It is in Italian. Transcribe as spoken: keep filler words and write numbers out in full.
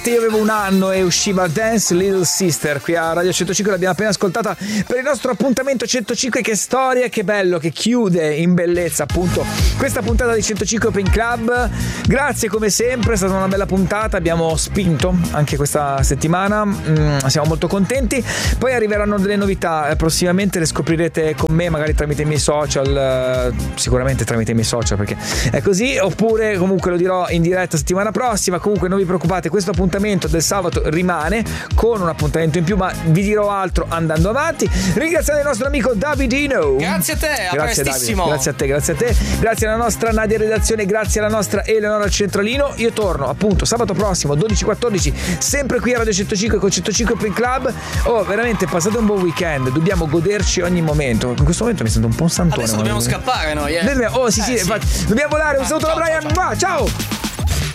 Io avevo un anno e usciva Dance Little Sister qui a Radio centocinque, l'abbiamo appena ascoltata per il nostro appuntamento centocinque. Che storia, che bello, che chiude in bellezza appunto questa puntata di centocinque Open Club. Grazie come sempre, è stata una bella puntata, abbiamo spinto anche questa settimana, mm, siamo molto contenti. Poi arriveranno delle novità, prossimamente le scoprirete con me, magari tramite i miei social, sicuramente tramite i miei social perché è così, oppure comunque lo dirò in diretta settimana prossima. Comunque non vi preoccupate, questo appuntamento del sabato rimane con un appuntamento in più, ma vi dirò altro andando avanti. Ringraziando il nostro amico Davidino, grazie a te, a grazie prestissimo. Davide. Grazie a te, grazie a te, grazie alla nostra Nadia redazione, grazie alla nostra Eleonora Centralino. Io torno appunto sabato prossimo dodici quattordici sempre qui a Radio centocinque con centocinque Open Club. Oh, veramente passate un buon weekend, dobbiamo goderci ogni momento. In questo momento mi sento un po' un santone. Adesso dobbiamo scappare noi, eh. Oh sì sì, eh, sì. dobbiamo volare. Un ah, saluto ciao, da Brian, ciao, ciao. ciao.